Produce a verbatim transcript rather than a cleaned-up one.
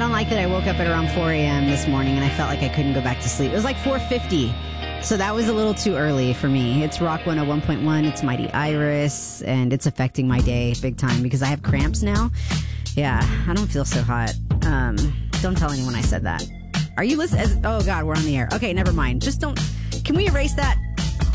don't like that I woke up at around four a.m. this morning and I felt like I couldn't go back to sleep. It was like four fifty. So that was a little too early for me. It's Rock one oh one point one. It's Mighty Iris. And it's affecting my day big time because I have cramps now. Yeah, I don't feel so hot. Um, don't tell anyone I said that. Are you listening? Oh, God, we're on the air. Okay, never mind. Just don't... Can we erase that?